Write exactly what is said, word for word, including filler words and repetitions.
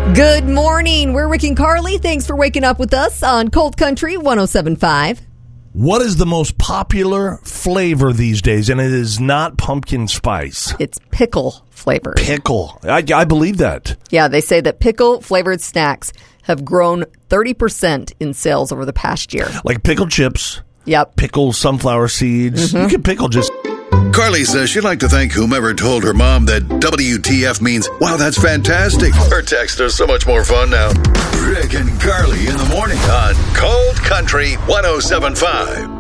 Good morning. We're Rick and Carly. Thanks for waking up with us on Cold Country one oh seven point five. What is the most popular flavor these days? And it is not pumpkin spice. It's pickle flavored. Pickle. I, I believe that. Yeah, they say that pickle flavored snacks have grown thirty percent in sales over the past year. Like pickle chips. Yep. Pickle sunflower seeds. Mm-hmm. You can pickle just... Carly says she'd like to thank whomever told her mom that W T F means, wow, that's fantastic. Her text is so much more fun now. Rick and Carly in the morning on Cold Country one oh seven point five.